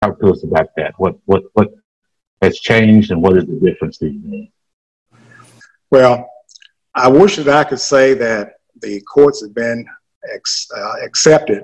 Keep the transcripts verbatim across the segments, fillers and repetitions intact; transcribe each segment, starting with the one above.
Talk to us about that. What what what has changed, and what is the difference these days? Well, I wish that I could say that the courts have been ex, uh, accepted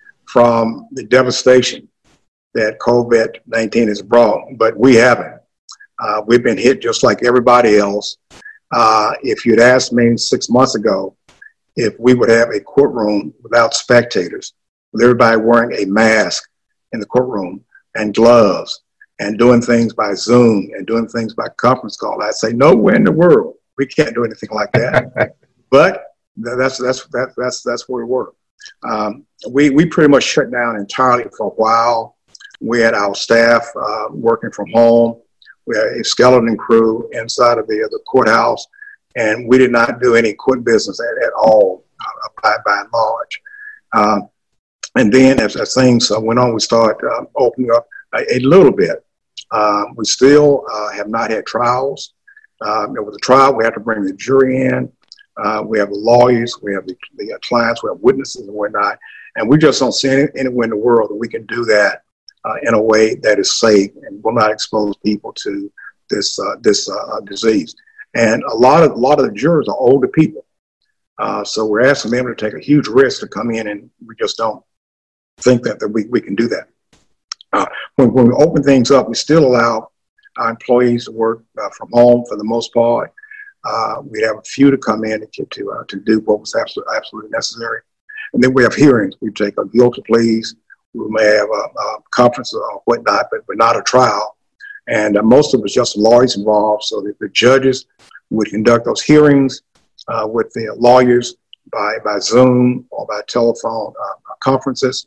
from the devastation that COVID nineteen has brought, but we haven't. Uh, we've been hit just like everybody else. Uh, if you'd asked me six months ago if we would have a courtroom without spectators, with everybody wearing a mask in the courtroom and gloves and doing things by Zoom and doing things by conference call, I'd say nowhere in the world we can't do anything like that. But that's that's that, that's that's where we were. Um, we we pretty much shut down entirely for a while. We had our staff uh, working from home. We had a skeleton crew inside of the, the courthouse, and we did not do any court business at, at all, uh, by, by and large. Um, and then as, as things uh, went on, we started uh, opening up a, a little bit. Uh, we still uh, have not had trials. Uh, there was a trial. We had to bring the jury in. Uh, we have the lawyers. We have the, the uh, clients. We have witnesses and whatnot. And we just don't see any, anywhere in the world that we can do that Uh, in a way that is safe and will not expose people to this uh, this uh, disease. And a lot of a lot of the jurors are older people, uh, so we're asking them to take a huge risk to come in, and we just don't think that, that we, we can do that. Uh, when, when we open things up, we still allow our employees to work uh, from home for the most part. Uh, we have a few to come in to to, uh, to do what was absolutely absolutely necessary, and then we have hearings. We take a guilty pleas. We may have a, a conference or whatnot, but, but not a trial. And uh, most of it's just lawyers involved, so that the judges would conduct those hearings uh, with the lawyers by, by Zoom or by telephone uh, conferences.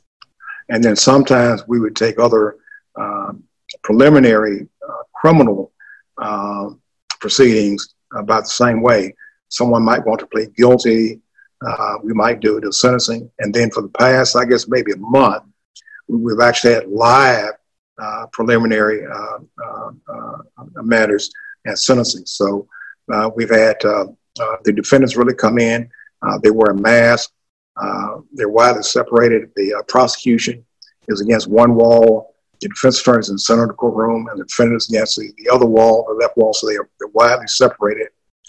And then sometimes we would take other um, preliminary uh, criminal uh, proceedings about the same way. Someone might want to plead guilty. Uh, we might do the sentencing. And then for the past, I guess, maybe a month, we've actually had live uh, preliminary uh, uh, uh, matters and sentencing. So uh, we've had uh, uh, the defendants really come in. Uh, they wear a mask. Uh, they're widely separated. The uh, prosecution is against one wall. The defense attorney is in the center of the courtroom, and the defendant is against the, the other wall, the left wall. So they are, they're widely separated.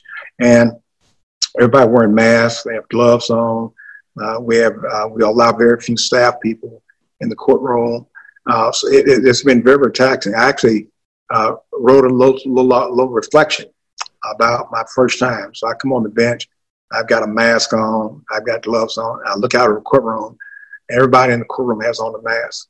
And everybody wearing masks. They have gloves on. Uh, we have uh, we allow very few staff people in the courtroom. Uh, so it, it, it's been very, very taxing. I actually uh, wrote a little, little, little reflection about my first time. So I come on the bench. I've got a mask on. I've got gloves on. I look out of the courtroom. Everybody in the courtroom has on the mask.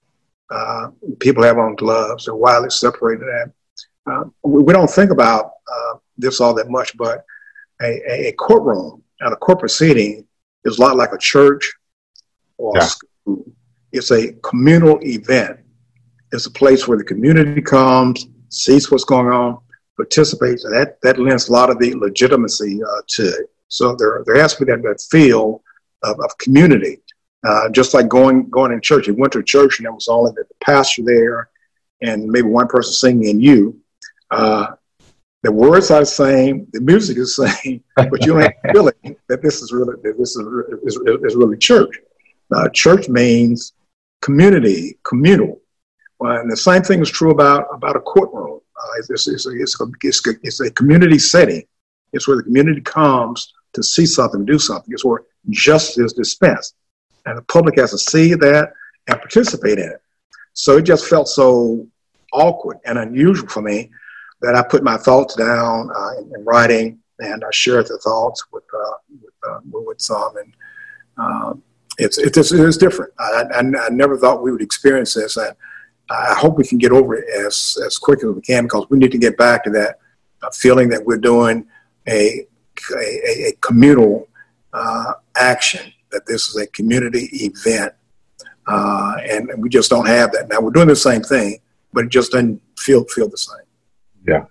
Uh, people have on gloves. They're widely separated. And, uh, we, we don't think about uh, this all that much, but A, a courtroom and a court proceeding is a lot like a church or yeah. a school. It's a communal event. It's a place where the community comes, sees what's going on, participates, and that, that lends a lot of the legitimacy uh, to it. So there, there has to be that, that feel of, of community, uh, just like going going in church. You went to a church and there was only the pastor there and maybe one person singing and you. Uh, The words are the same, the music is the same, but you don't have the feeling that this is really that this is, is, is really church. Uh, church means community, communal, uh, and the same thing is true about, about a courtroom. Uh, it's, it's, it's, it's, it's, it's a community setting. It's where the community comes to see something, do something. It's where justice is dispensed, and the public has to see that and participate in it. So it just felt so awkward and unusual for me that I put my thoughts down uh, in, in writing, and I shared the thoughts with uh, with, uh, with some, and uh, it's it's it's different. I, I, I never thought we would experience this, and I hope we can get over it as as quickly as we can, because we need to get back to that uh, feeling that we're doing a a, a communal uh, action, that this is a community event, uh, and, and we just don't have that now. We're doing the same thing, but it just doesn't feel feel the same. Yeah.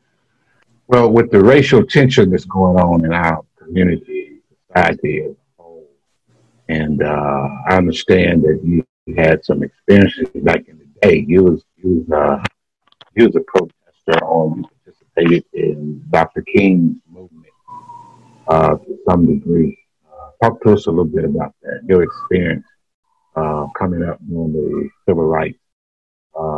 Well, with the racial tension that's going on in our community, society as a whole, and uh, I understand that you had some experiences back in the day. You was you was uh, you was a protester, or you participated in Doctor King's movement uh, to some degree. Uh, talk to us a little bit about that, your experience uh, coming up on the civil rights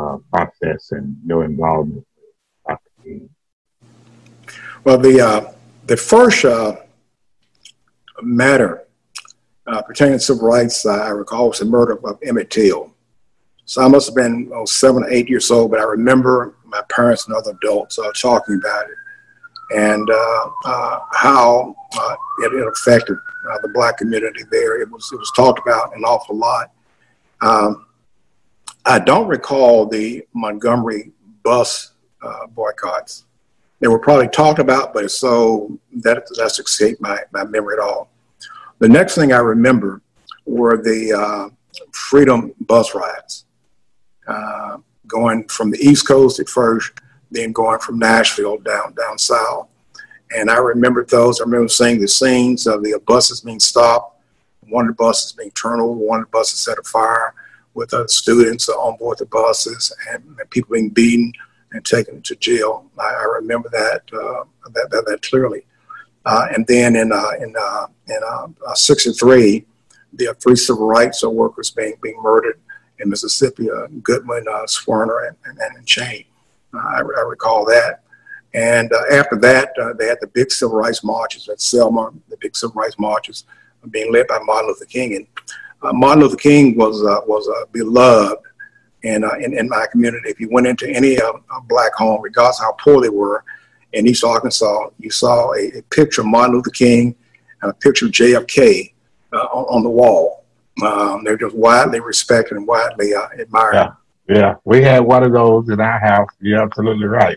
uh, process and your involvement with Doctor King? Well, the uh, the first uh, matter uh, pertaining to civil rights, uh, I recall, was the murder of Emmett Till. So I must have been oh, seven or eight years old, but I remember my parents and other adults uh, talking about it and uh, uh, how uh, it, it affected uh, the black community there. It was it was talked about an awful lot. Um, I don't recall the Montgomery bus uh, boycotts. They were probably talked about, but so that that's escaped my, my memory at all. The next thing I remember were the uh, Freedom bus rides, uh, going from the East Coast at first, then going from Nashville down down south. And I remember those. I remember seeing the scenes of the buses being stopped, one of the buses being turned over, one of the buses set afire with other students on board the buses, and, and people being beaten and taken to jail. I, I remember that, uh, that, that that clearly. Uh, and then in uh, in uh, in uh, sixty-three, the three civil rights workers being being murdered in Mississippi: uh, Goodman, uh, Swerner, and, and, and Chain. Uh, I, I recall that. And uh, after that, uh, they had the big civil rights marches at Selma. The big civil rights marches being led by Martin Luther King. And uh, Martin Luther King was uh, was uh, beloved in, uh, in in my community. If you went into any uh, black home, regardless of how poor they were, in East Arkansas, you saw a, a picture of Martin Luther King and a picture of J F K uh, on, on the wall. Um, they're just widely respected and widely uh, admired. Yeah, yeah, we had one of those in our house. You're absolutely right.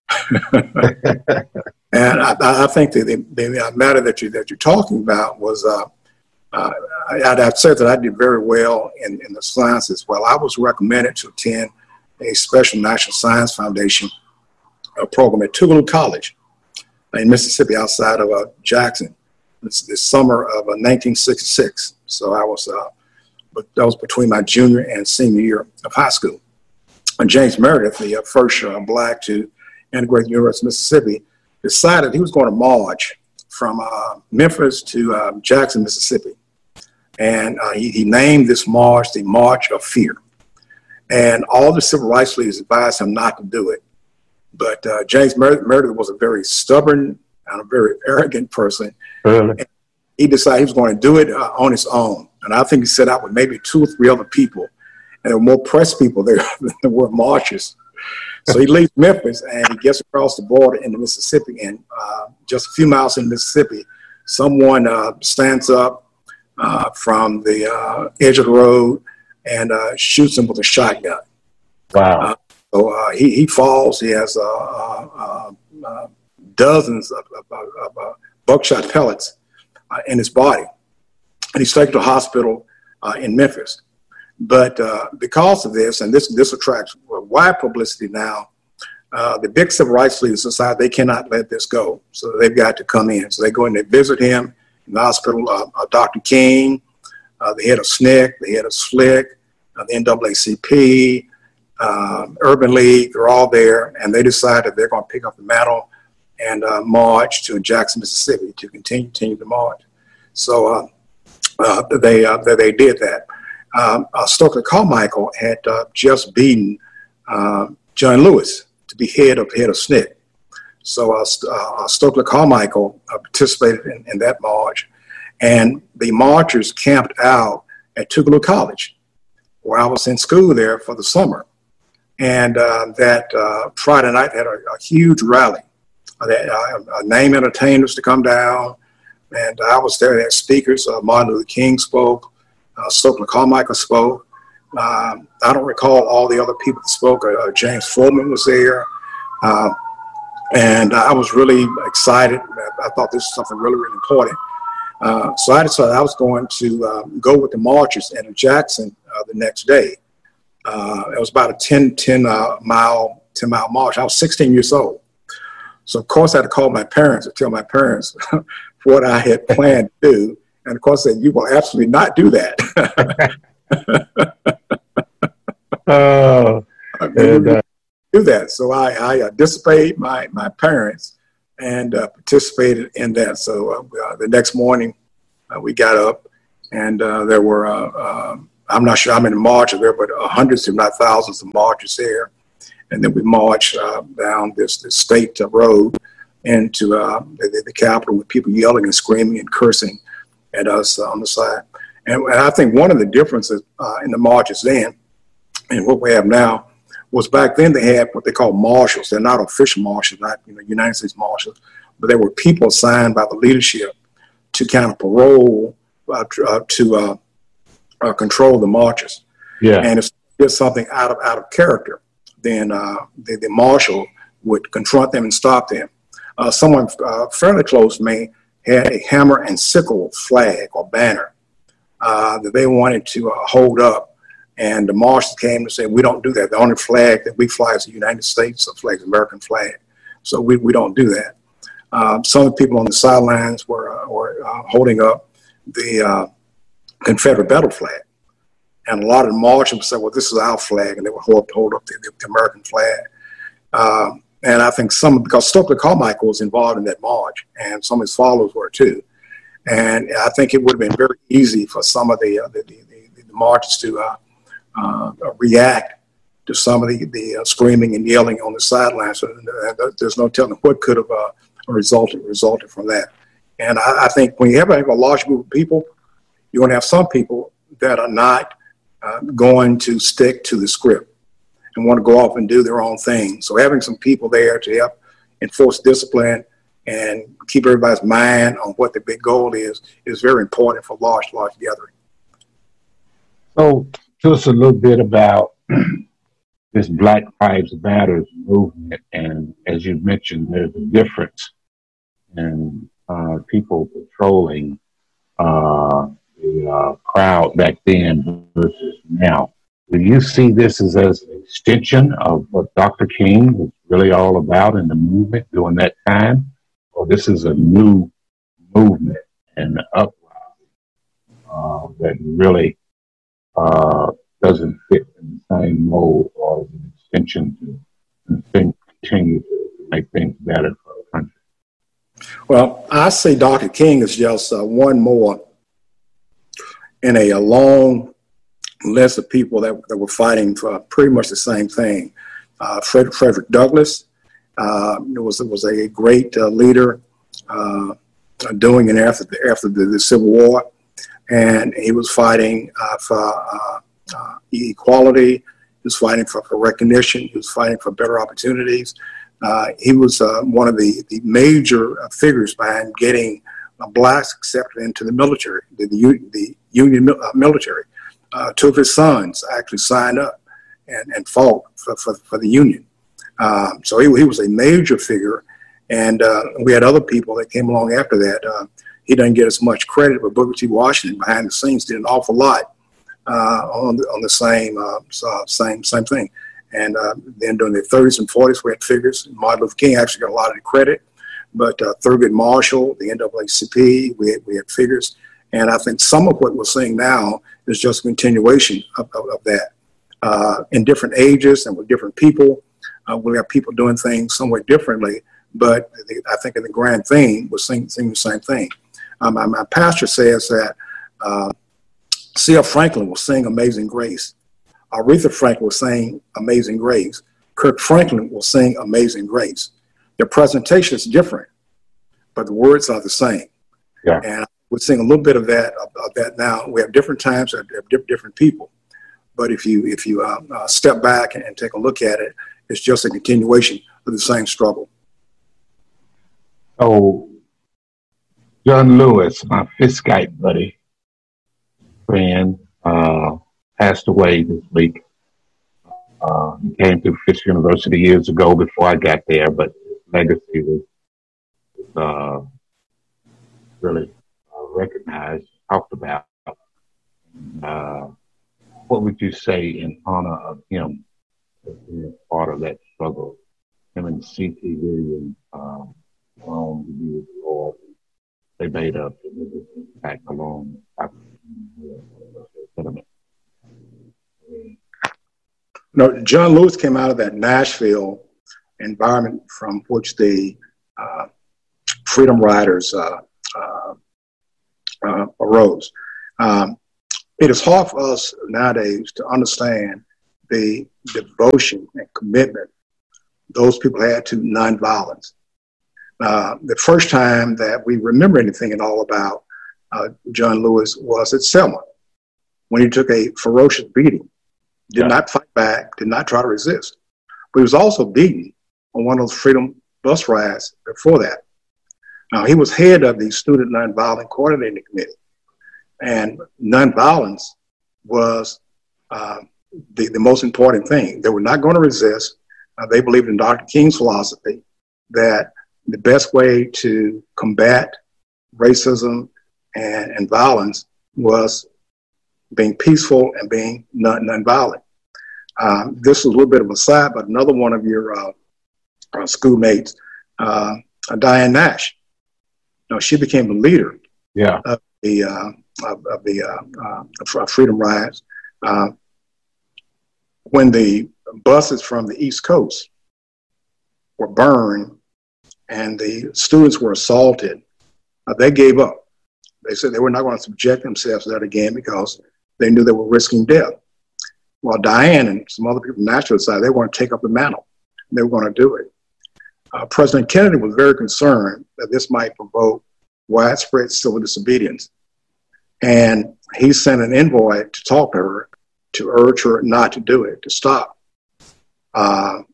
And I, I think the, the, the matter that you that you're talking about was, uh, uh, I'd, I'd said that I did very well in, in the sciences. Well, I was recommended to attend a special National Science Foundation a program at Tougaloo College in Mississippi, outside of uh, Jackson, this, this summer of uh, nineteen sixty-six. So I was, uh, but that was between my junior and senior year of high school. And James Meredith, the uh, first uh, black to integrate the University of Mississippi, decided he was going to march from uh, Memphis to uh, Jackson, Mississippi. And uh, he, he named this march the March of Fear. And all the civil rights leaders advised him not to do it. But uh, James Meredith, Meredith was a very stubborn and a very arrogant person. Really? He decided he was going to do it uh, on his own. And I think he set out with maybe two or three other people. And there were more press people there than there were marchers. So he leaves Memphis and he gets across the border into Mississippi. And uh, just a few miles in Mississippi, someone uh, stands up uh, from the uh, edge of the road and uh, shoots him with a shotgun. Wow. Uh, So uh, he, he falls. He has uh, uh, uh, dozens of, of, of uh, buckshot pellets uh, in his body. And he's taken to a hospital uh, in Memphis. But uh, because of this, and this this attracts wide publicity now, uh, the big civil rights leaders decide they cannot let this go. So they've got to come in. So they go in and visit him in the hospital. Uh, uh, Doctor King, uh, the head of S N C C, the head of S L C C, uh, the N double A C P, Um, Urban League, they're all there, and they decide that they're going to pick up the mantle and uh, march to Jackson, Mississippi, to continue, continue the march. So uh, uh, they uh, they did that. Um, uh, Stokely Carmichael had uh, just beaten uh, John Lewis to be head of head of S N C C. So uh, uh, Stokely Carmichael uh, participated in, in that march, and the marchers camped out at Tougaloo College, where I was in school there for the summer. And uh, that uh, Friday night had a, a huge rally. Uh, that, uh, uh, name entertainers to come down. And I was there. They had speakers. Uh, Martin Luther King spoke. Uh, Stokely Carmichael spoke. Um, I don't recall all the other people that spoke. Uh, James Foreman was there. Uh, and I was really excited. I thought this was something really, really important. Uh, so I decided I was going to um, go with the marchers into Jackson uh, the next day. Uh, it was about a ten, ten uh, mile, ten mile march. I was sixteen years old. So of course I had to call my parents and tell my parents what I had planned to do. And of course they said, you will absolutely not do that. Oh, and, uh, do that. So I, I uh, disobeyed my, my parents and uh, participated in that. So uh, uh, the next morning uh, we got up and uh, there were uh, uh, I'm not sure how many marches there, but hundreds, if not thousands, of marches there. And then we marched uh, down this, this state road into uh, the, the Capitol with people yelling and screaming and cursing at us uh, on the side. And, and I think one of the differences uh, in the marches then and what we have now was back then they had what they call marshals. They're not official marshals, not you know United States marshals, but they were people assigned by the leadership to kind of parole uh, uh, to uh, uh, control the marches. Yeah. And if there's something out of out of character, then uh, the, the marshal would confront them and stop them. Uh, someone uh, fairly close to me had a hammer and sickle flag or banner uh, that they wanted to uh, hold up. And the marshals came and said, we don't do that. The only flag that we fly is the United States flag, the American flag. So we, we don't do that. Uh, some of the people on the sidelines were, uh, were uh, holding up the uh, Confederate battle flag. And a lot of the marshals said, well, this is our flag. And they would hold, hold up the, the American flag. Um, and I think some, because Stokely Carmichael was involved in that march, and some of his followers were too. And I think it would have been very easy for some of the, uh, the, the, the, the marches to uh, Uh, react to some of the, the uh, screaming and yelling on the sidelines. So uh, there's no telling what could have uh, resulted resulted from that. And I, I think when you have, have a large group of people, you're going to have some people that are not uh, going to stick to the script and want to go off and do their own thing. So having some people there to help enforce discipline and keep everybody's mind on what the big goal is is very important for large, large gathering. So, tell us a little bit about this Black Lives Matter movement. And as you mentioned, there's a difference in uh, people patrolling uh, the uh, crowd back then versus now. Do you see this as, as an extension of what Doctor King was really all about in the movement during that time? Or this is a new movement and uprising uh, that really Uh, doesn't fit in the same mold or as an extension to continue to make things better for the country? Well, I say Doctor King is just uh, one more in a, a long list of people that, that were fighting for pretty much the same thing. Uh, Frederick, Frederick Douglass uh, was, was a great uh, leader uh, during and after the, after the, the Civil War. And he was fighting uh, for uh, uh, equality. He was fighting for, for recognition. He was fighting for better opportunities. Uh, he was uh, one of the, the major uh, figures behind getting uh, blacks accepted into the military, the, the, the Union uh, military. Uh, two of his sons actually signed up and, and fought for, for, for the Union. Um, so he, he was a major figure. And uh, we had other people that came along after that. Uh, He doesn't get as much credit, but Booker T. Washington behind the scenes did an awful lot uh, on the on the same uh, same same thing. And uh, then during the thirties and forties, we had figures. Martin Luther King actually got a lot of the credit, but uh, Thurgood Marshall, the N double A C P, we had, we had figures. And I think some of what we're seeing now is just a continuation of, of, of that. Uh, in different ages and with different people, uh, we have people doing things somewhat differently, but the, I think in the grand theme, we're seeing, seeing the same thing. Um, my, my pastor says that uh, C L Franklin was sing Amazing Grace. Aretha Franklin was saying Amazing Grace. Kirk Franklin will sing Amazing Grace. Their presentation is different, but the words are the same. Yeah. And we're seeing a little bit of that of, of that now. We have different times, we have different people. But if you if you uh, uh, step back and, and take a look at it, it's just a continuation of the same struggle. Oh. John Lewis, my Fiskite buddy, friend, uh, passed away this week. Uh, he came through Fisk University years ago before I got there, but his legacy was, was uh, really uh, recognized, talked about. Uh, what would you say in honor of him as being part of that struggle? Him and C T Williams, um, on to be with the Lord. They made up back along. No, John Lewis came out of that Nashville environment from which the uh, Freedom Riders uh, uh, uh, arose. Um, It is hard for us nowadays to understand the devotion and commitment those people had to nonviolence. Uh, the first time that we remember anything at all about uh, John Lewis was at Selma, when he took a ferocious beating, did yeah. not fight back, did not try to resist. But he was also beaten on one of those freedom bus rides before that. Now, he was head of the Student Nonviolent Coordinating Committee, and nonviolence was uh, the, the most important thing. They were not going to resist. Uh, they believed in Doctor King's philosophy that the best way to combat racism and, and violence was being peaceful and being non, nonviolent. Um, this is a little bit of a side, but another one of your uh, uh, schoolmates, uh, Diane Nash, you know, she became the leader yeah. of the uh, of, of the uh, uh, Freedom Rides. Uh, when the buses from the East Coast were burned and the students were assaulted, uh, they gave up. They said they were not going to subject themselves to that again because they knew they were risking death. While Diane and some other people on the national side, they were going to take up the mantle. They were going to do it. Uh, President Kennedy was very concerned that this might provoke widespread civil disobedience. And he sent an envoy to talk to her, to urge her not to do it, to stop. Uh,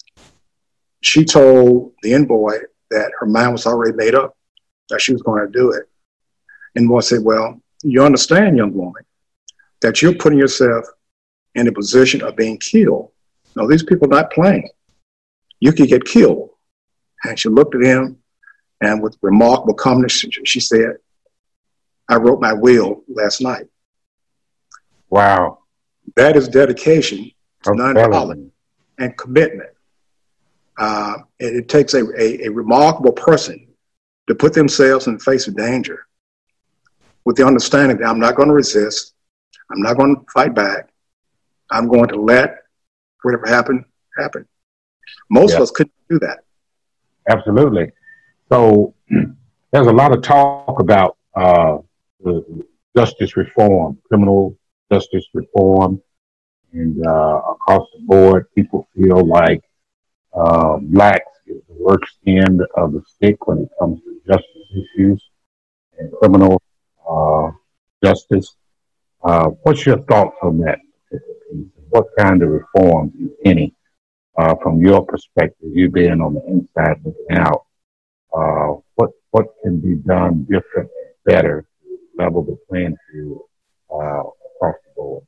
she told the envoy that her mind was already made up, that she was going to do it. And envoy said, well, you understand, young woman, that you're putting yourself in a position of being killed. No, these people are not playing. You could get killed. And she looked at him, and with remarkable calmness, she said, I wrote my will last night. Wow. That is dedication to nonviolence and commitment. Uh, it, it takes a, a, a remarkable person to put themselves in the face of danger with the understanding that I'm not going to resist, I'm not going to fight back, I'm going to let whatever happened, happen. Most yeah. of us couldn't do that. Absolutely. So there's a lot of talk about uh, the justice reform, criminal justice reform, and uh, across the board, people feel like uh, blacks is the worst end of the stick when it comes to justice issues and criminal uh, justice. Uh, what's your thoughts on that? What kind of reforms, if any, uh, from your perspective, you being on the inside looking out, uh, what what can be done different, better, to level the playing field uh, across the board?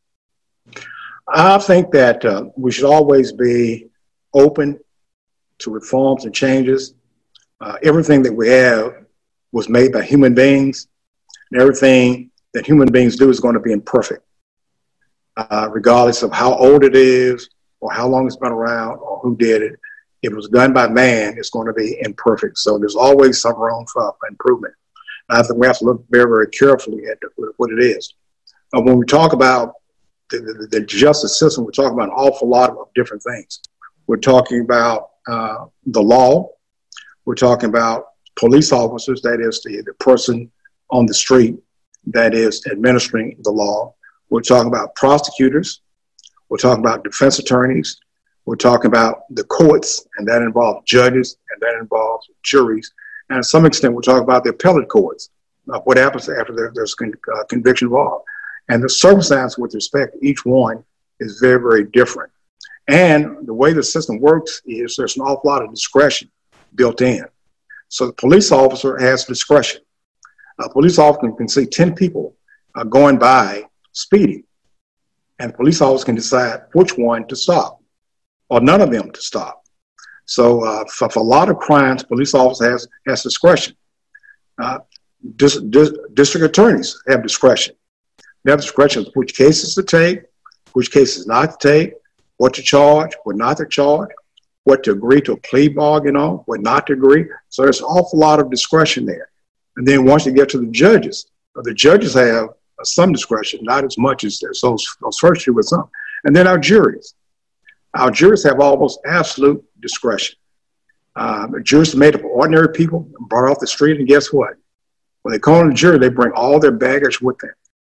I think that uh, we should always be open to reforms and changes. Uh, everything that we have was made by human beings, and everything that human beings do is going to be imperfect, uh, regardless of how old it is or how long it's been around or who did it. If it was done by man, it's going to be imperfect. So there's always some room for improvement. And I think we have to look very, very carefully at what it is. Uh, when we talk about the, the, the justice system, we're talking about an awful lot of different things. We're talking about uh, the law. We're talking about police officers, that is the, the person on the street that is administering the law. We're talking about prosecutors. We're talking about defense attorneys. We're talking about the courts, and that involves judges, and that involves juries. And to some extent, we're talking about the appellate courts, uh, what happens after there, there's con- uh, conviction involved. And the circumstance with respect to each one is very, very different. And the way the system works is there's an awful lot of discretion built in. So the police officer has discretion. A police officer can see ten people uh, going by speeding, and the police officer can decide which one to stop or none of them to stop. So uh, for, for a lot of crimes, police officer has, has discretion. Uh, dis, dis, district attorneys have discretion. They have discretion of which cases to take, which cases not to take, what to charge, what not to charge, what to agree to a plea bargain on, what not to agree. So there's an awful lot of discretion there. And then once you get to the judges, the judges have some discretion, not as much as those, those first two, but some. And then our juries. Our juries have almost absolute discretion. Um, the juries are made up of ordinary people brought off the street, and guess what? When they call on the jury, they bring all their baggage with them.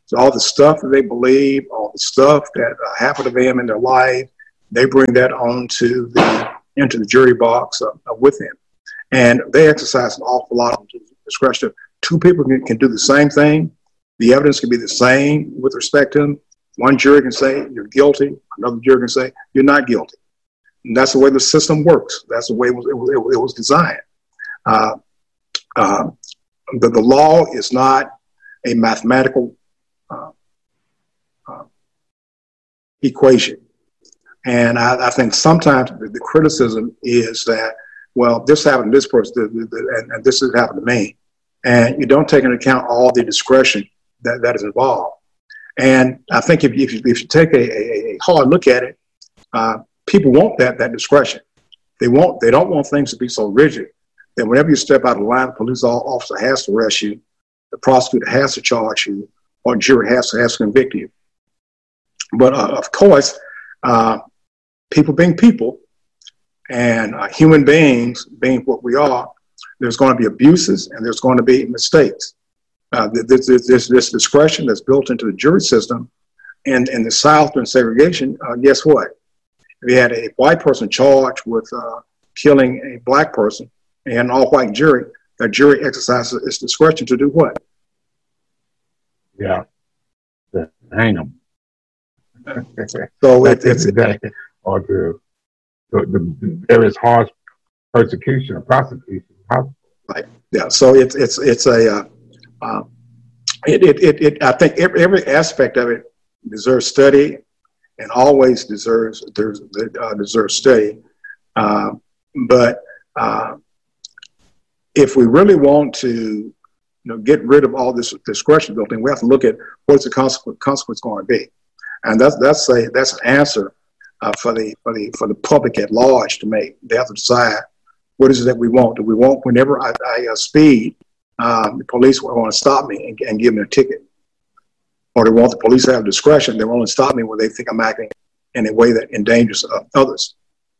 So all the stuff that they believe, all the stuff that uh, happened to them in their life, they bring that on to the, into the jury box uh, uh, with them. And they exercise an awful lot of discretion. Two people can, can do the same thing. The evidence can be the same with respect to them. One jury can say you're guilty. Another jury can say you're not guilty. And that's the way the system works. That's the way it was, it was, it was designed. Uh, uh, the, the law is not a mathematical uh, uh, equation. And I, I think sometimes the, the criticism is that, well, this happened to this person, and, and this has happened to me. And you don't take into account all the discretion that, that is involved. And I think if, if, you, if you take a, a, a hard look at it, uh, people want that, that discretion. They want, they don't want things to be so rigid that whenever you step out of line, the police officer has to arrest you, the prosecutor has to charge you, or the jury has to, has to convict you. But uh, of course, uh, people being people, and uh, human beings being what we are, there's going to be abuses and there's going to be mistakes. Uh, this, this, this discretion that's built into the jury system, and in the South during segregation, uh, guess what? If you had a white person charged with uh, killing a black person and an all-white jury, that jury exercises its discretion to do what? Yeah, hang them. So it, it's exactly. Or the, the, the there is harsh persecution or prosecution. Right. Yeah. So it's it's it's a uh, uh, it, it it it I think every every aspect of it deserves study, and always deserves there's uh, deserves study. Uh, but uh, if we really want to, you know, get rid of all this discretion built in, we have to look at what's the consequence consequence going to be, and that's that's a that's an answer uh, for the for the for the public at large to make. They have to decide what is it that we want. Do we want whenever I, I uh, speed, um, the police will want to stop me and, and give me a ticket, or they want the police to have discretion. They will only stop me when they think I'm acting in a way that endangers uh, others.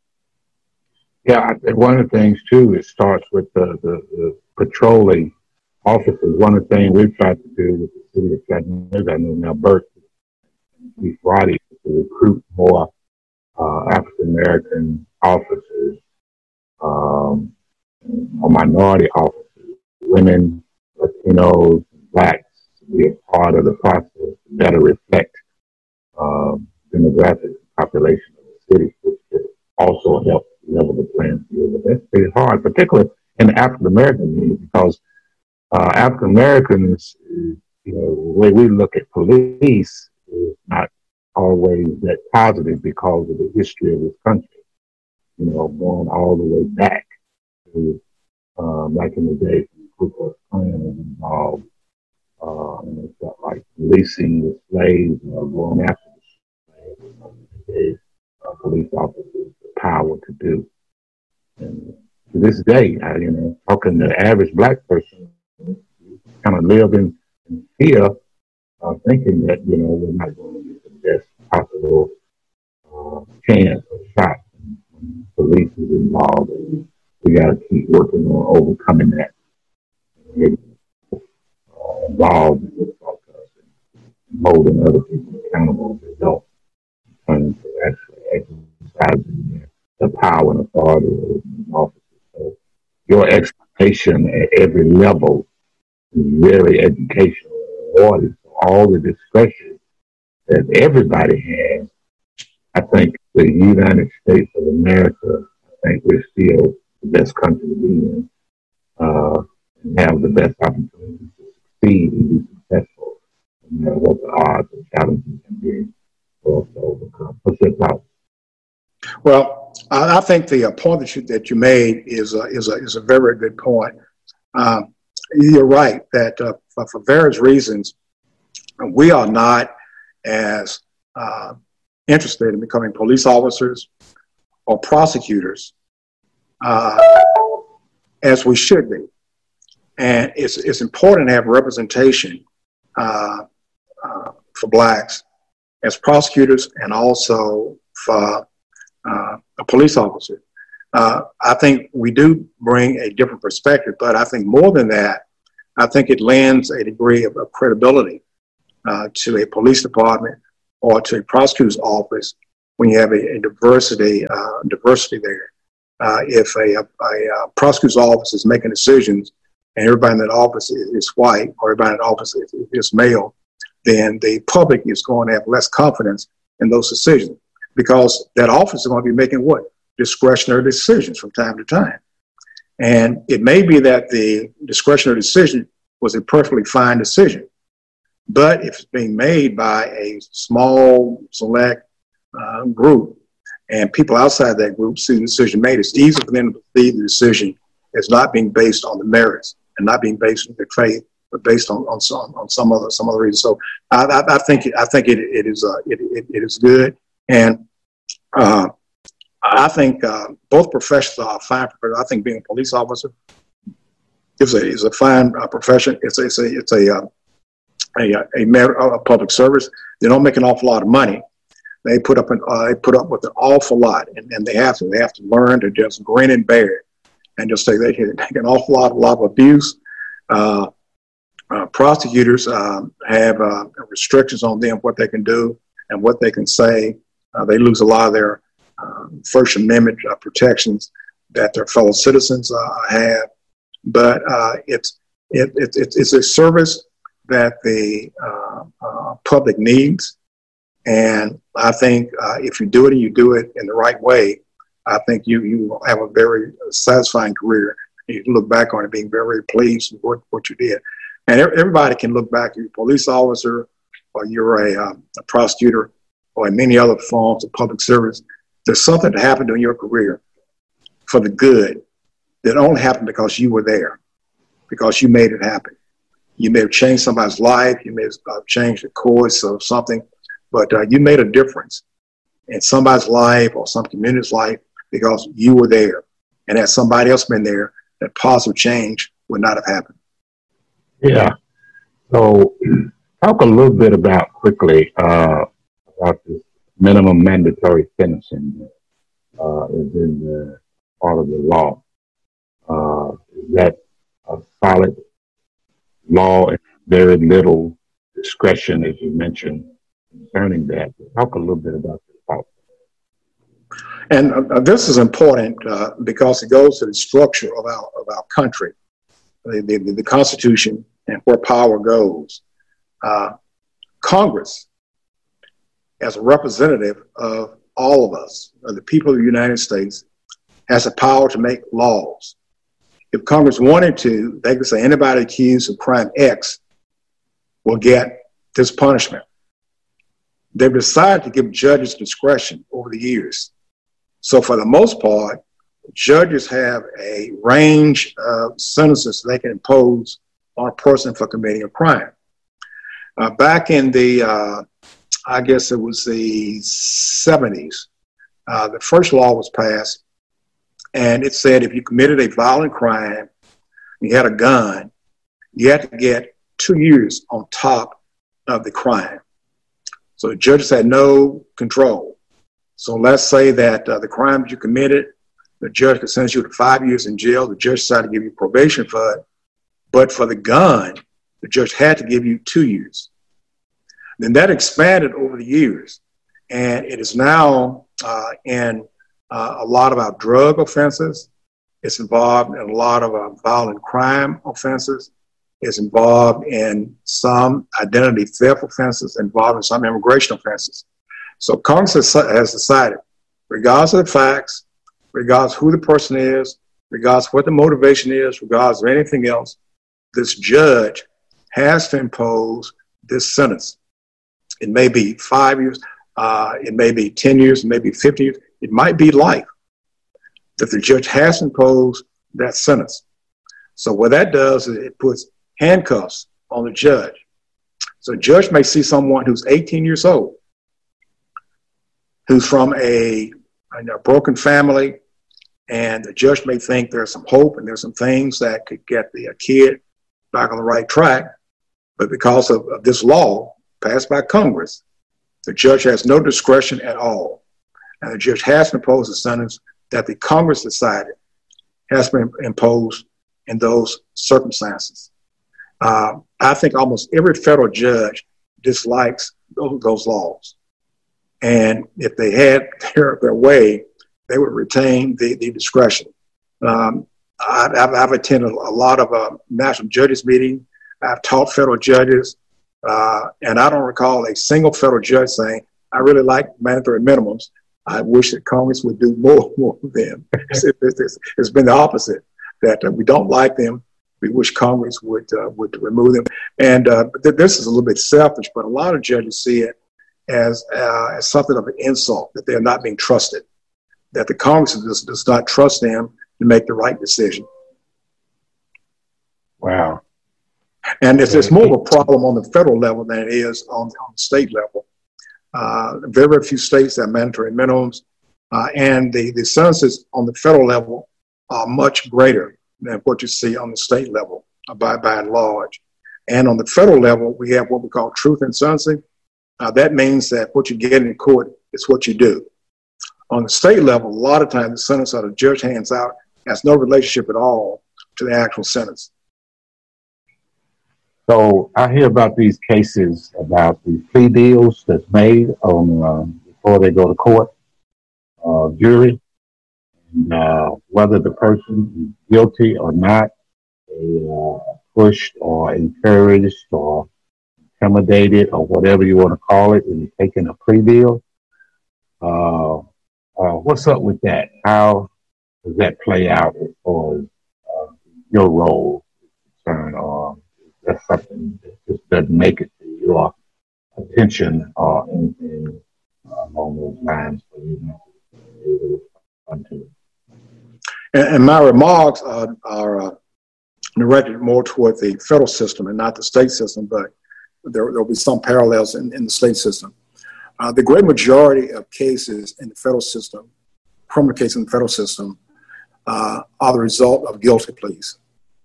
Yeah, I think one of the things too, it starts with the, the, the patrolling officers. One of the things we've tried to do with the city of Chattanooga, I know now Bert, Friday, to recruit more uh, African American officers, um, or minority officers, women, Latinos, Blacks, to be a part of the process to better reflect um, demographic population of the city, which could also help level the playing field. But that's pretty hard, particularly in the African American community, because uh, African Americans, you know, the way we look at police is not always that positive because of the history of this country. You know, going all the way back to um, back in the day, the Ku Klux Klan was involved, uh, and it felt like policing the slaves, or going after the slaves, it gave uh, police officers the power to do. And to this day, I, you know, talking to the average black person, kind of live in, in fear, uh, thinking that, you know, we're not going to get the best possible uh, chance or shot. When police is involved, and we got to keep working on overcoming that. And, uh, involved in this process and holding other people accountable as adults, and to actually exercising the power and authority of the officers. So your explanation at every level is very educational and rewarding. So all the discretion that everybody has, I think the United States of America, I think we're still the best country to be in, uh, and have the best opportunity to succeed and be successful, no matter what the odds and challenges can be for us to overcome. What's your thoughts? Well, I, I think the uh, point that you that you made is uh, is a is a very good point. Um, you're right that uh, for, for various reasons, we are not as uh, interested in becoming police officers or prosecutors uh, as we should be. And it's it's important to have representation uh, uh, for blacks as prosecutors and also for uh, a police officer. Uh, I think we do bring a different perspective, but I think more than that, I think it lends a degree of, of credibility uh, to a police department or to a prosecutor's office when you have a, a diversity uh, diversity there. Uh, if a, a, a prosecutor's office is making decisions and everybody in that office is, is white or everybody in that office is, is male, then the public is going to have less confidence in those decisions because that office is going to be making what? Discretionary decisions from time to time. And it may be that the discretionary decision was a perfectly fine decision, but if it's being made by a small, select uh, group, and people outside that group see the decision made, it's easy for them to believe the decision is not being based on the merits and not being based on their faith, but based on, on some on some other some other reason. So I, I, I think I think it it is uh, it, it it is good, and uh, I think uh, both professions are fine. I think being a police officer is a is a fine uh, profession. It's a, it's a it's a uh, a a, a, a public service. They don't make an awful lot of money. They put up an uh, they put up with an awful lot, and, and they have to they have to learn to just grin and bear it, and just say they can take an awful lot, a lot of abuse. Uh, uh, prosecutors um, have uh, restrictions on them what they can do and what they can say. Uh, they lose a lot of their uh, First Amendment uh, protections that their fellow citizens uh, have. But uh, it's it, it, it, it's a service that the uh, uh, public needs. And I think uh, if you do it and you do it in the right way, I think you, you will have a very satisfying career. You can look back on it being very pleased with what, what you did. And everybody can look back. You're a police officer or you're a, uh, a prosecutor or in many other forms of public service. There's something that happened in your career for the good that only happened because you were there, because you made it happen. You may have changed somebody's life. You may have uh, changed the course of something. But uh, you made a difference in somebody's life or some community's life because you were there. And had somebody else been there, that positive change would not have happened. Yeah. So talk a little bit about quickly uh, about this minimum mandatory sentencing that uh, is in the part of the law. Uh, is that a solid law and very little discretion, as you mentioned, concerning that? Talk a little bit about this policy. And uh, this is important uh, because it goes to the structure of our of our country, the, the, the Constitution, and where power goes. Uh, Congress, as a representative of all of us, of the people of the United States, has the power to make laws. If Congress wanted to, they could say anybody accused of crime X will get this punishment. They've decided to give judges discretion over the years. So for the most part, judges have a range of sentences they can impose on a person for committing a crime. Uh, back in the, uh, I guess it was the seventies, uh, the first law was passed, and it said if you committed a violent crime, you had a gun, you had to get two years on top of the crime. So the judges had no control. So let's say that uh, the crime that you committed, the judge could sentence you to five years in jail. The judge decided to give you probation for it. But for the gun, the judge had to give you two years. Then that expanded over the years. And it is now uh, in uh, a lot of our drug offenses. It's involved in a lot of our violent crime offenses. It's involved in some identity theft offenses, involved in some immigration offenses. So Congress has decided, regardless of the facts, regardless of who the person is, regardless of what the motivation is, regardless of anything else, this judge has to impose this sentence. It may be five years, uh, it may be ten years, it may be fifty years, it might be life that the judge has to impose that sentence. So what that does is it puts handcuffs on the judge. So a judge may see someone who's eighteen years old, who's from a, a broken family, and the judge may think there's some hope and there's some things that could get the kid back on the right track. But because of, of this law passed by Congress, the judge has no discretion at all. And the judge has to impose a sentence that the Congress decided has been imposed in those circumstances. Uh, I think almost every federal judge dislikes those, those laws. And if they had their, their way, they would retain the, the discretion. Um, I, I've, I've attended a lot of uh, national judges meetings. I've taught federal judges, uh, and I don't recall a single federal judge saying, I really like mandatory minimums. I wish that Congress would do more, more of them. it's, it's, it's been the opposite, that uh, we don't like them. We wish Congress would uh, would remove them. And uh, th- this is a little bit selfish, but a lot of judges see it as, uh, as something of an insult, that they're not being trusted, that the Congress does, does not trust them to make the right decision. Wow. And it's, it's more of a problem on the federal level than it is on, on the state level. Uh, very, very few states have mandatory minimums, uh, and the, the sentences on the federal level are much greater than what you see on the state level uh, by, by and large. And on the federal level, we have what we call truth in sentencing. Uh, that means that what you get in court is what you do. On the state level, a lot of times the sentence that a judge hands out has no relationship at all to the actual sentence. So I hear about these cases about the plea deals that's made on uh, before they go to court, uh, jury, and uh, whether the person is guilty or not, they uh, pushed or encouraged or intimidated or whatever you want to call it, in taking a plea deal. Uh, uh, what's up with that? How does that play out as far as uh, your role is concerned? Or that's something that just doesn't make it to your attention or anything uh, along those lines for you not to be able to respond to it? And, and my remarks are, are uh, directed more toward the federal system and not the state system, but there will be some parallels in, in the state system. Uh, the great majority of cases in the federal system, criminal cases in the federal system, uh, are the result of guilty pleas.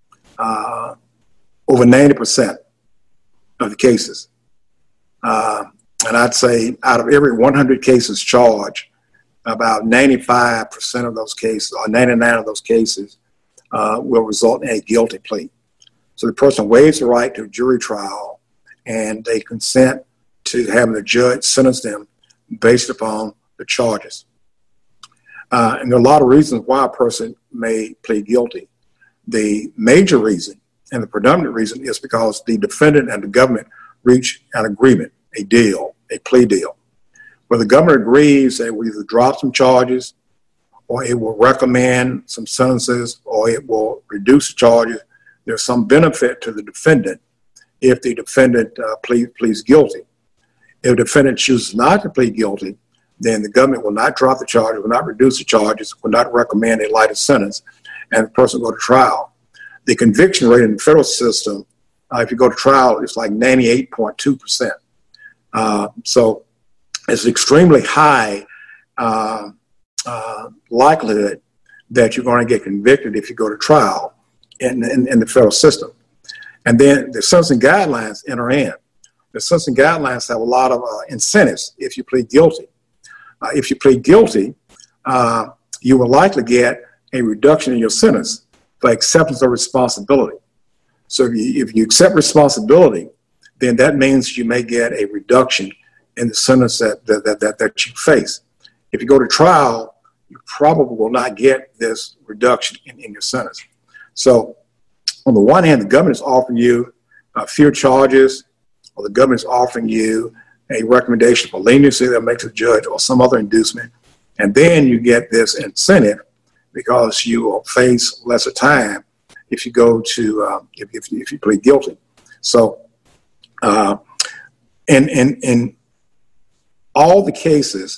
Uh, over ninety percent of the cases. Uh, and I'd say out of every one hundred cases charged, about ninety-five percent of those cases, or ninety-nine of those cases, uh, will result in a guilty plea. So the person waives the right to a jury trial, and they consent to having the judge sentence them based upon the charges. Uh, and there are a lot of reasons why a person may plead guilty. The major reason and the predominant reason is because the defendant and the government reach an agreement, a deal, a plea deal, where the government agrees that it will either drop some charges, or it will recommend some sentences, or it will reduce the charges. There's some benefit to the defendant if the defendant uh, plead, pleads guilty. If the defendant chooses not to plead guilty, then the government will not drop the charges, will not reduce the charges, will not recommend a lighter sentence, and the person will go to trial. The conviction rate in the federal system, uh, if you go to trial, it's like ninety-eight point two percent. Uh, so it's extremely high uh, uh, likelihood that you're going to get convicted if you go to trial in, in, in the federal system. And then the sentencing guidelines enter in. The sentencing guidelines have a lot of uh, incentives if you plead guilty. Uh, if you plead guilty, uh, you will likely get a reduction in your sentence for acceptance of responsibility. So if you, if you accept responsibility, then that means you may get a reduction in the sentence that, that, that, that, that you face. If you go to trial, you probably will not get this reduction in, in your sentence. So on the one hand, the government is offering you uh, fewer charges, or the government is offering you a recommendation for leniency that makes a judge or some other inducement. And then you get this incentive because you will face lesser time if you go to, uh, if, if, if you plead guilty. So uh, in, in, in all the cases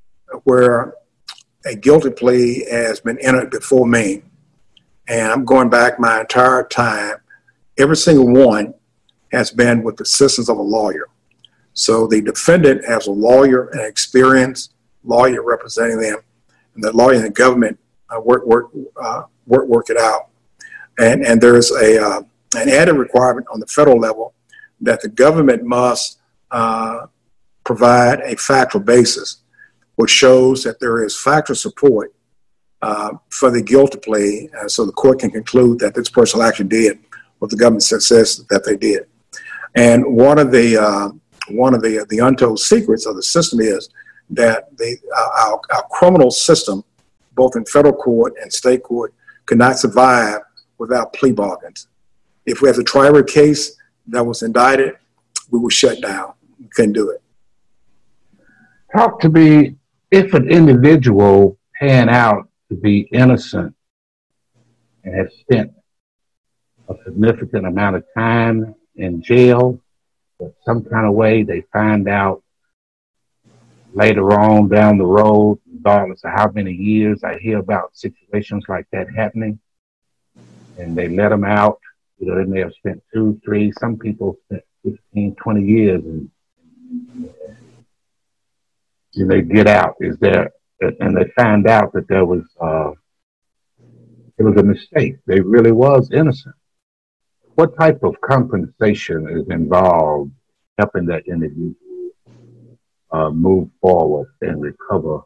where a guilty plea has been entered before me, and I'm going back my entire time, every single one has been with the assistance of a lawyer. So the defendant has a lawyer, an experienced lawyer representing them, and the lawyer and the government uh, work work uh, work work it out. And and there's a uh, an added requirement on the federal level that the government must uh, provide a factual basis, which shows that there is factual support uh, for the guilty plea, uh, so the court can conclude that this person actually did what the government says that they did. And one of the uh, one of the the untold secrets of the system is that the our, our criminal system, both in federal court and state court, could not survive without plea bargains. If we had to try every case that was indicted, we were shut down. We couldn't do it. Talk to me, if an individual pan out to be innocent and has spent a significant amount of time in jail, but some kind of way they find out later on down the road, regardless of how many years, I hear about situations like that happening, and they let them out. You know, they may have spent two, three, some people spent fifteen, twenty years, and, and they get out. Is there, and they find out that there was, uh, it was a mistake. They really was innocent. What type of compensation is involved helping that individual uh, move forward and recover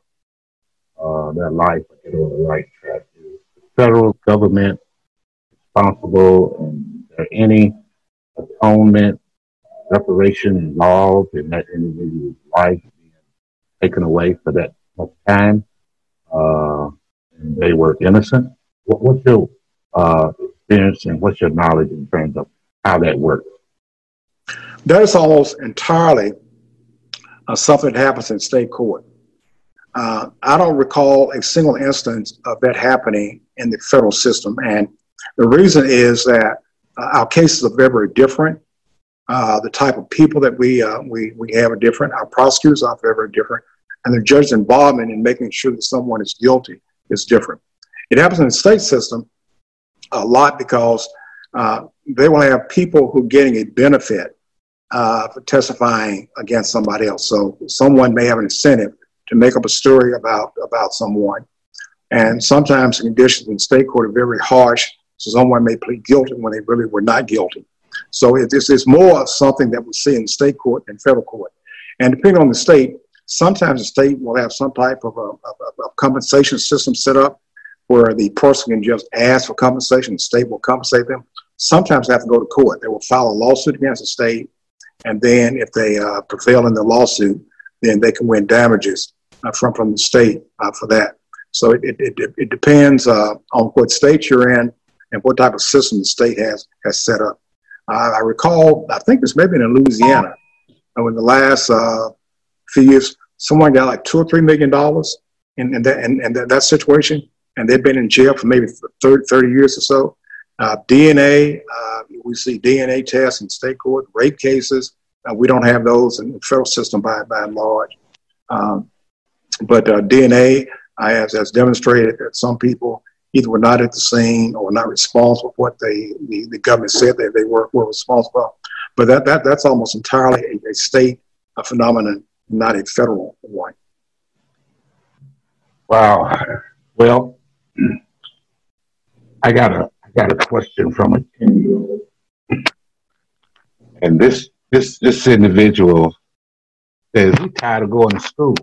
uh, their life and get on the right track? Is the federal government responsible, and is there any atonement, reparation involved in that individual's life being taken away for that much time? Uh, and they were innocent. What, what's your uh, experience and what's your knowledge in terms of how that works? That is almost entirely uh, something that happens in state court. Uh, I don't recall a single instance of that happening in the federal system. And the reason is that uh, our cases are very, very different. Uh, the type of people that we, uh, we, we have are different. Our prosecutors are very, very different. And the judge's involvement in making sure that someone is guilty is different. It happens in the state system a lot because uh, they will have people who are getting a benefit uh, for testifying against somebody else. So someone may have an incentive to make up a story about, about someone. And sometimes the conditions in state court are very harsh, so someone may plead guilty when they really were not guilty. So it, it's, it's more of something that we see in state court than federal court. And depending on the state, sometimes the state will have some type of a, of, of compensation system set up where the person can just ask for compensation, the state will compensate them. Sometimes they have to go to court. They will file a lawsuit against the state, and then if they uh, prevail in the lawsuit, then they can win damages uh, from, from the state uh, for that. So it, it, it, it depends uh, on what state you're in and what type of system the state has, has set up. Uh, I recall, I think this may have been in Louisiana, uh, in the last uh, few years, someone got like two or three million dollars in, in, that, in, in that, that situation, and they've been in jail for maybe thirty, thirty years or so. Uh, D N A, uh, we see D N A tests in state court, rape cases. Uh, we don't have those in the federal system by, by and large. Um, but uh, D N A uh, has, has demonstrated that some people either were not at the scene or not responsible for what they, the, the government said that they were, were responsible. But that, that that's almost entirely a, a state a phenomenon, not a federal one. Wow. Well, I got a I got a question from a ten-year-old, and this this this individual says he's tired of going to school,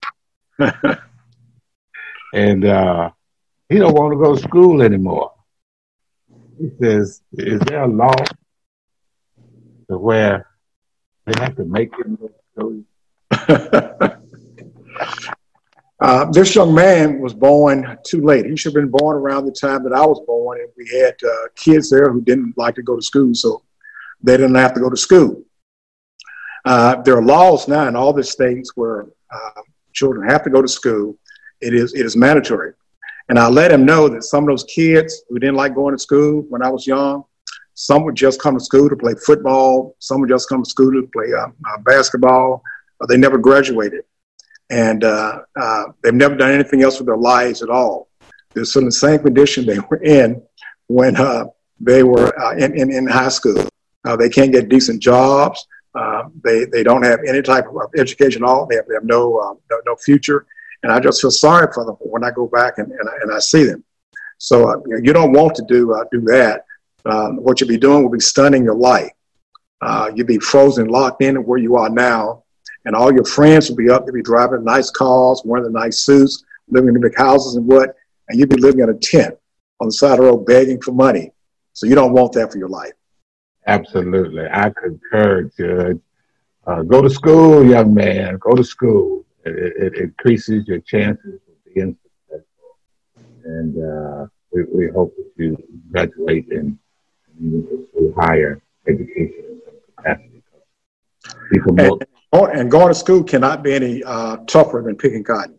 and uh, he don't want to go to school anymore. He says, "Is there a law to where they have to make him go to school?" Uh, this young man was born too late. He should have been born around the time that I was born, and we had uh, kids there who didn't like to go to school, so they didn't have to go to school. Uh, there are laws now in all the states where uh, children have to go to school. It is it is mandatory. And I let him know that some of those kids who didn't like going to school when I was young, some would just come to school to play football, some would just come to school to play uh, uh, basketball, or they never graduated. And uh, uh, they've never done anything else with their lives at all. They're still in the same condition they were in when uh, they were uh, in, in, in high school. Uh, they can't get decent jobs. Uh, they they don't have any type of education at all. They have, they have no, uh, no no future. And I just feel sorry for them when I go back and, and, I, and I see them. So uh, you don't want to do uh, do that. Um, what you'll be doing will be stunning your life. Uh, you'll be frozen, locked in where you are now. And all your friends will be up, they'll be driving nice cars, wearing the nice suits, living in the big houses and what, and you'll be living in a tent on the side of the road begging for money. So you don't want that for your life. Absolutely. I concur, Judge. uh, go to school, young man. Go to school. It, it, it increases your chances of being successful. And uh, we, we hope that you graduate and pursue higher education capacity. People and, more- and going to school cannot be any uh, tougher than picking cotton.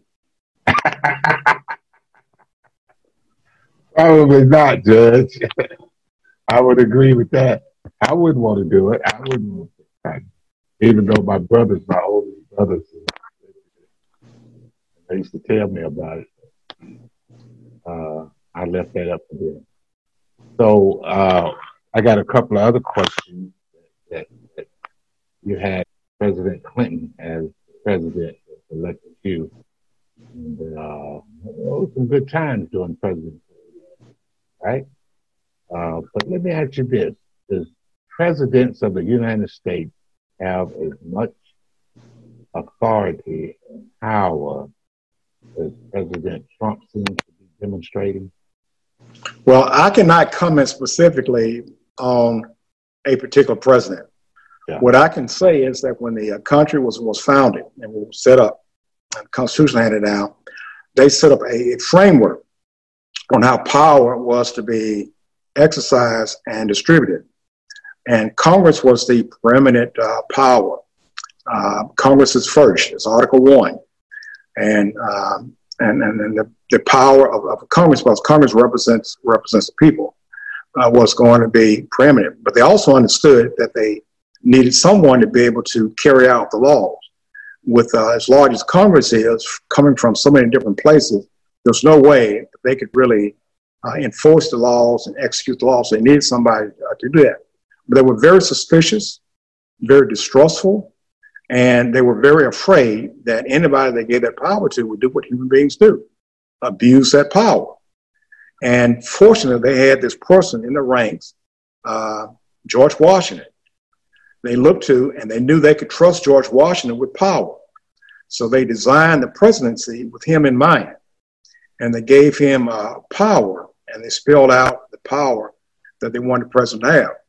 Probably not, Judge. I would agree with that. I wouldn't want to do it. I wouldn't want to. Even though my brothers, my oldest brothers, they used to tell me about it. Uh, I left that up to them. So uh, I got a couple of other questions that, that you had President Clinton as president that elected you. And uh, those some good times during presidency, right? Uh, but let me ask you this. Does presidents of the United States have as much authority and power as President Trump seems to be demonstrating? Well, I cannot comment specifically on a particular president. Yeah. What I can say is that when the country was, was founded and was set up, and the Constitution handed down, they set up a, a framework on how power was to be exercised and distributed. And Congress was the preeminent uh, power. Uh, Congress is first. It's Article One, and um, and and, and the, the power of, of Congress, because Congress represents represents the people, uh, was going to be preeminent. But they also understood that they needed someone to be able to carry out the laws. With uh, as large as Congress is, coming from so many different places, there's no way that they could really uh, enforce the laws and execute the laws. So they needed somebody uh, to do that. But they were very suspicious, very distrustful, and they were very afraid that anybody they gave that power to would do what human beings do, abuse that power. And fortunately, they had this person in the ranks, uh, George Washington. They looked to, and they knew they could trust George Washington with power. So they designed the presidency with him in mind. And they gave him uh, power, and they spelled out the power that they wanted the president to have.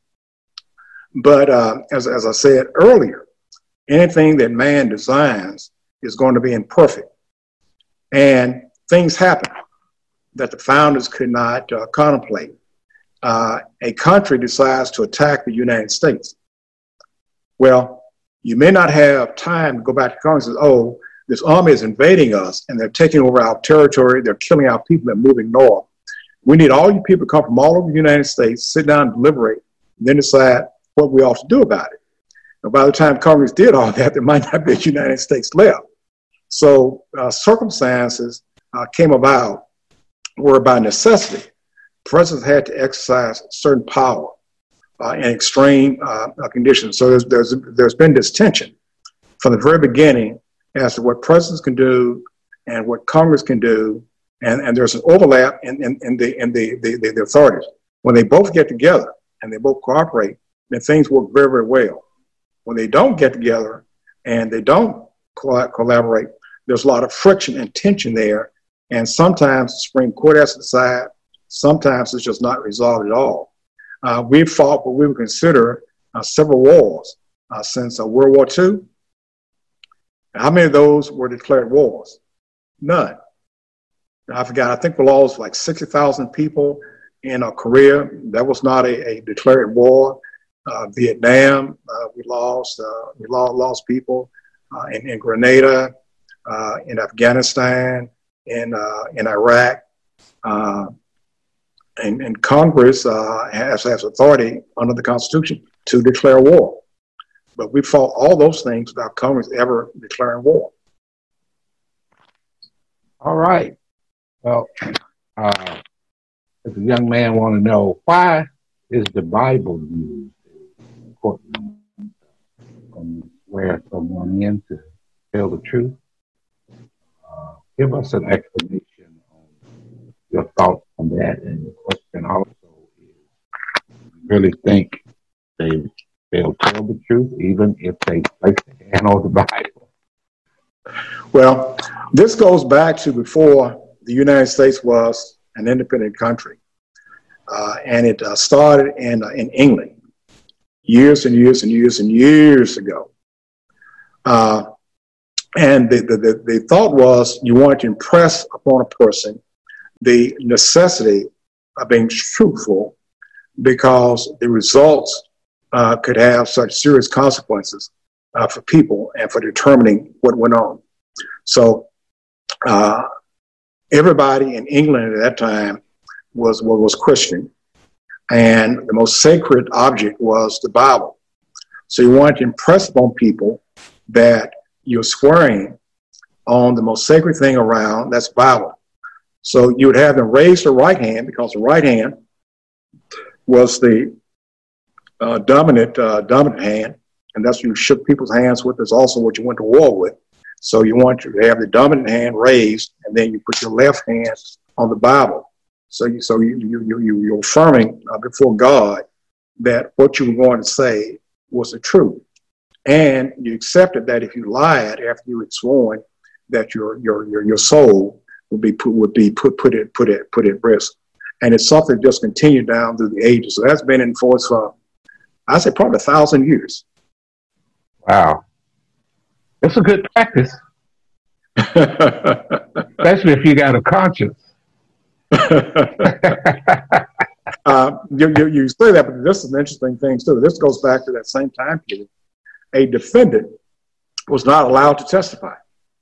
But uh, as, as I said earlier, anything that man designs is going to be imperfect. And things happen that the founders could not uh, contemplate. Uh, a country decides to attack the United States. Well, you may not have time to go back to Congress and say, oh, this army is invading us and they're taking over our territory. They're killing our people. They're moving north. We need all you people to come from all over the United States, sit down and deliberate, and then decide what we ought to do about it. And by the time Congress did all that, there might not be a United States left. So uh, circumstances uh, came about where by necessity, presidents had to exercise certain power uh, in extreme uh, conditions. So there's, there's, there's been this tension from the very beginning as to what presidents can do and what Congress can do. And, and there's an overlap in, in, in, the, in the, the, the, the authorities. When they both get together and they both cooperate, then things work very, very well. When they don't get together and they don't co- collaborate, there's a lot of friction and tension there. And sometimes the Supreme Court has to decide. Sometimes it's just not resolved at all. Uh, we've fought what we would consider uh, several wars uh, since uh, World War Two. How many of those were declared wars? None. I forgot, I think we lost like sixty thousand people in uh, Korea. That was not a, a declared war. Uh, Vietnam, uh, we lost, uh, we lost, lost people uh, in, in Grenada, uh, in Afghanistan, in, uh, in Iraq. Uh, and, and Congress uh, has, has authority under the Constitution to declare war. But we fought all those things without Congress ever declaring war. All right. Well, uh, if a young man want to know, why is the Bible used in courtroom and swear someone in to tell the truth? Uh, give us an explanation on your thoughts on that. And the question also is, do you really think they, they'll tell the truth even if they place their hand on the Bible? Well, this goes back to before the United States was an independent country. Uh, and it uh, started in, uh, in England years and years and years and years ago. Uh, and the, the, the, the thought was you wanted to impress upon a person the necessity of being truthful because the results uh, could have such serious consequences uh, for people and for determining what went on. So uh, everybody in England at that time was, was, was Christian, and the most sacred object was the Bible. So you wanted to impress upon people that you're swearing on the most sacred thing around, that's Bible. So you would have them raise the right hand, because the right hand was the uh, dominant uh, dominant hand, and that's what you shook people's hands with. That's also what you went to war with. So you want to have the dominant hand raised, and then you put your left hand on the Bible. So you so you you you, you you're affirming uh, before God that what you were going to say was the truth, and you accepted that if you lied after you had sworn, that your your your your soul would be put would be put put it put it put at risk. And it's something that just continued down through the ages. So that's been in force for, I say, probably a thousand years. Wow. It's a good practice. Especially if you got a conscience. uh, you, you, you say that, but this is an interesting thing, too. This goes back to that same time period. A defendant was not allowed to testify.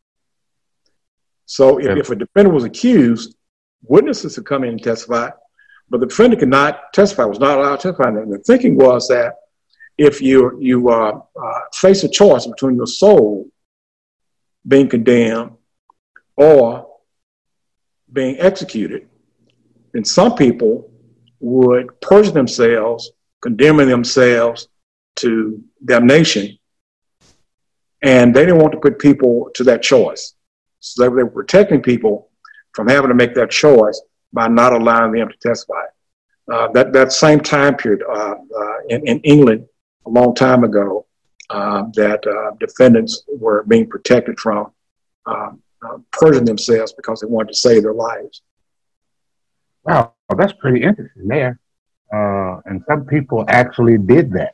So if, yeah. if a defendant was accused, witnesses could come in and testify, but the defendant could not testify, was not allowed to testify. And the thinking was that if you you uh, uh, face a choice between your soul being condemned or being executed, then some people would perjure themselves, condemning themselves to damnation, and they didn't want to put people to that choice. So they were protecting people from having to make that choice by not allowing them to testify. Uh, that, that same time period uh, uh, in, in England a long time ago, uh, that uh, defendants were being protected from uh, uh, perjuring themselves because they wanted to save their lives. Wow, well, that's pretty interesting there. Uh, and some people actually did that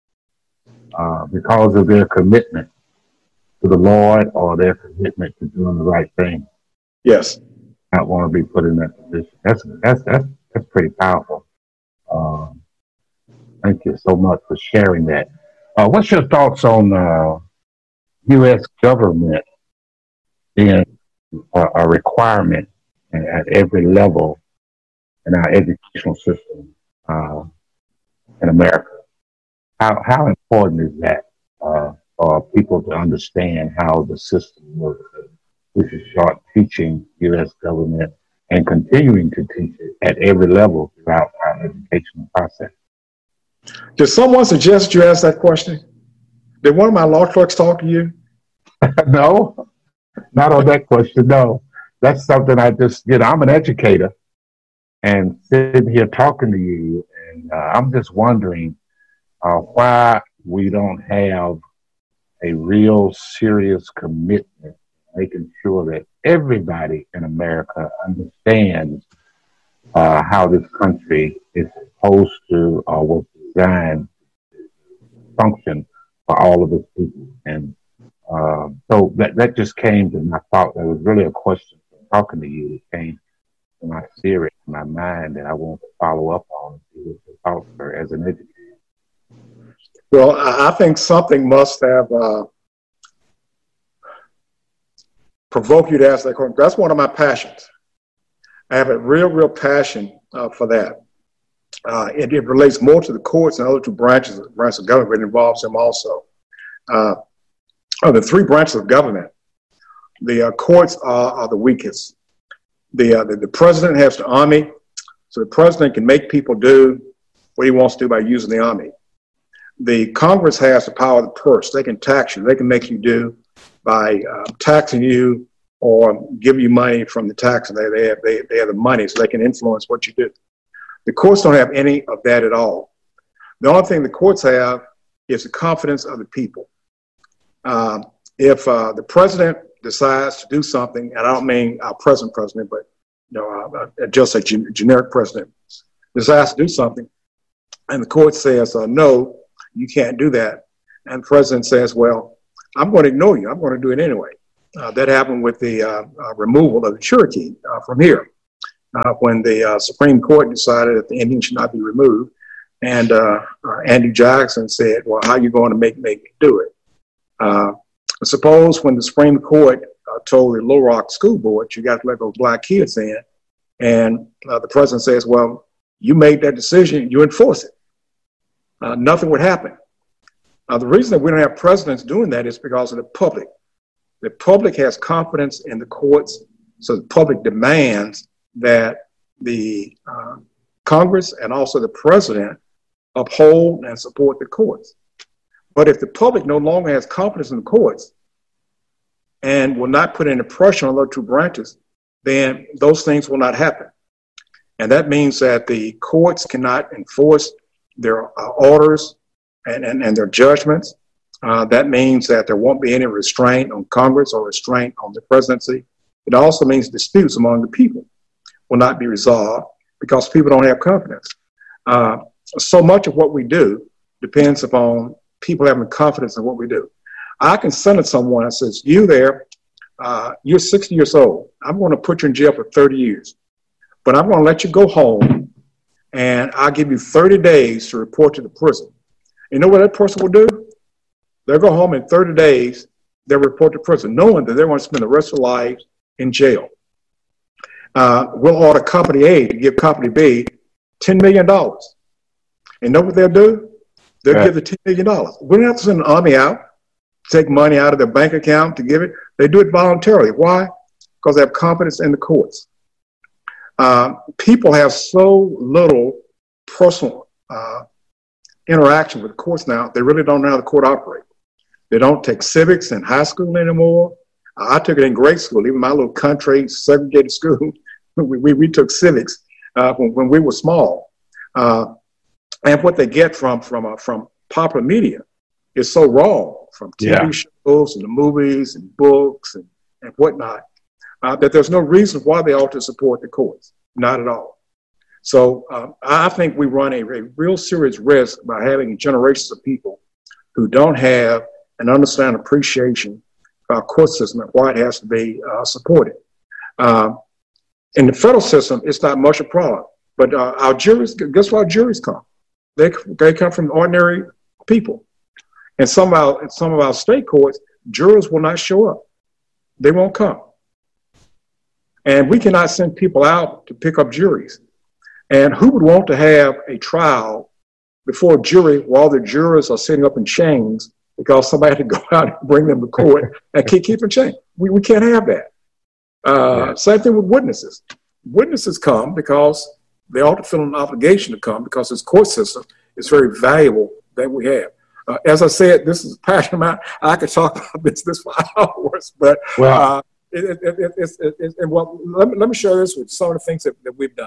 uh, because of their commitment to the Lord or their commitment to doing the right thing. Yes. Not want to be put in that position. That's that's that's that's pretty powerful. Um, thank you so much for sharing that. Uh, what's your thoughts on uh, U S government being a, a requirement at every level in our educational system uh, in America? How how important is that uh, for people to understand how the system works? We should start teaching U S government and continuing to teach it at every level throughout our educational process. Did someone suggest you ask that question? Did one of my law clerks talk to you? No, not on that question, no. That's something I just, you know, I'm an educator and sitting here talking to you, and uh, I'm just wondering uh, why we don't have a real serious commitment making sure that everybody in America understands uh, how this country is supposed to or was designed to function for all of its people. And uh, so that, that just came to my thought. That was really a question from talking to you. It came to my spirit, my mind, that I want to follow up on and see what your thoughts are as an educator. Well, I think something must have uh, provoke you to ask that question. That's one of my passions. I have a real, real passion uh, for that. Uh, it, it relates more to the courts and other two branches, branches of government, but it involves them also. Uh, of the three branches of government, the uh, courts are, are the weakest. The, uh, the the president has the army, so the president can make people do what he wants to do by using the army. The Congress has the power of the purse. They can tax you. They can make you do by uh, taxing you or give you money from the tax. They, they, have, they, they have the money, so they can influence what you do. The courts don't have any of that at all. The only thing the courts have is the confidence of the people. Um, if uh, the president decides to do something, and I don't mean our present president, but you know, uh, just a gen- generic president decides to do something, and the court says, uh, no, you can't do that. And the president says, well, I'm going to ignore you. I'm going to do it anyway. Uh, that happened with the uh, uh, removal of the Cherokee uh, from here uh, when the uh, Supreme Court decided that the Indians should not be removed. And uh, uh, Andrew Jackson said, well, how are you going to make, make me do it? Uh, suppose when the Supreme Court uh, told the Little Rock School Board, you got to let those black kids in, and uh, the president says, well, you made that decision, you enforce it. Uh, nothing would happen. Uh, the reason that we don't have presidents doing that is because of the public. The public has confidence in the courts, so the public demands that the uh, Congress and also the president uphold and support the courts. But if the public no longer has confidence in the courts and will not put any pressure on those two branches, then those things will not happen. And that means that the courts cannot enforce their uh, orders and, and, and their judgments. Uh, that means that there won't be any restraint on Congress or restraint on the presidency. It also means disputes among the people will not be resolved because people don't have confidence. Uh, so much of what we do depends upon people having confidence in what we do. I can send it to someone and says, you there, uh, you're sixty years old. I'm going to put you in jail for thirty years, but I'm going to let you go home and I'll give you thirty days to report to the prison. You know what that person will do? They'll go home in thirty days, they'll report to prison, knowing that they're going to spend the rest of their lives in jail. Uh, we'll order Company A to give Company B ten million dollars. And know what they'll do? They'll right. give the ten million dollars. We don't have to send an army out, take money out of their bank account to give it. They do it voluntarily. Why? Because they have confidence in the courts. Uh, people have so little personal uh, interaction with the courts now, they really don't know how the court operates. They don't take civics in high school anymore. Uh, I took it in grade school, even my little country segregated school. we, we, we took civics uh, when, when we were small. Uh, and what they get from from uh, from popular media is so wrong, from T V yeah. shows and the movies and books and, and whatnot, uh, that there's no reason why they ought to support the courts. Not at all. So uh, I think we run a, a real serious risk by having generations of people who don't have and understand appreciation of our court system and why it has to be uh, supported. Uh, in the federal system, it's not much a problem. But uh, our juries, guess where our juries come? They they come from ordinary people. And some of our, some of our state courts, jurors will not show up. They won't come. And we cannot send people out to pick up juries. And who would want to have a trial before a jury while the jurors are sitting up in chains because somebody had to go out and bring them to court and keep, keep in chains? We, we can't have that. Uh, yeah. Same thing with witnesses. Witnesses come because they ought to feel an obligation to come because this court system is very valuable that we have. Uh, as I said, this is a passion of mine. I could talk about this, this for hours, but wow. uh, it, it, it, it, it, it, it, well, let me, let me share this with some of the things that, that we've done.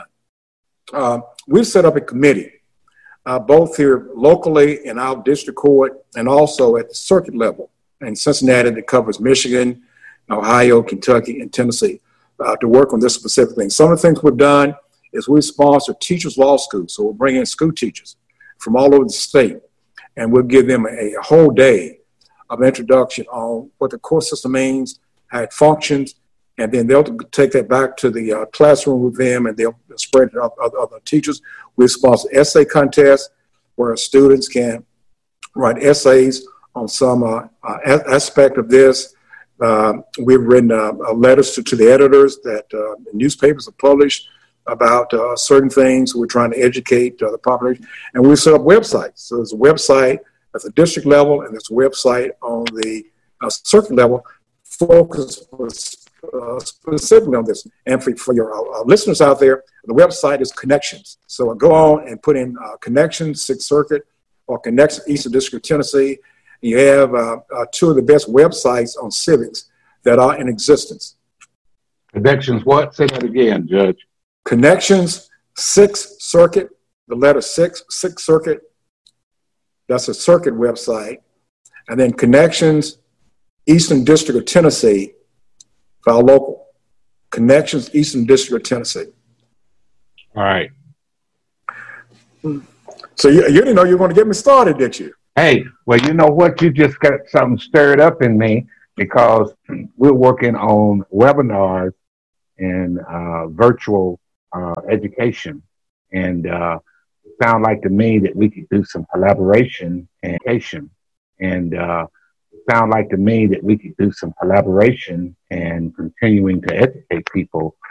Uh, we've set up a committee, uh, both here locally in our district court and also at the circuit level in Cincinnati that covers Michigan, Ohio, Kentucky, and Tennessee uh, to work on this specific thing. Some of the things we've done is we sponsor teachers' law schools. So we'll bring in school teachers from all over the state, and we'll give them a, a whole day of introduction on what the court system means, how it functions, and then they'll take that back to the uh, classroom with them, and they'll spread it to other teachers. We sponsor essay contests where students can write essays on some uh, uh, aspect of this. Uh, we've written uh, letters to, to the editors that uh, the newspapers have published about uh, certain things. We're trying to educate uh, the population. And we set up websites. So there's a website at the district level, and there's a website on the uh, circuit level focused uh, specifically on this. And for, for your uh, listeners out there, the website is Connections. So go on and put in uh, Connections, Sixth Circuit, or Connections, Eastern District of Tennessee. You have uh, uh, two of the best websites on civics that are in existence. Connections what? Say that again, Judge. Connections, Sixth Circuit, the letter six, Sixth Circuit. That's a circuit website. And then Connections, Eastern District of Tennessee, for our local. Connections, Eastern District of Tennessee. All right. So you, you didn't know you were going to get me started, did you? Hey, well, you know what? You just got something stirred up in me because we're working on webinars and uh, virtual uh, education. And uh, it sounded like to me that we could do some collaboration and education. And uh, it sounded like to me that we could do some collaboration and continuing to educate people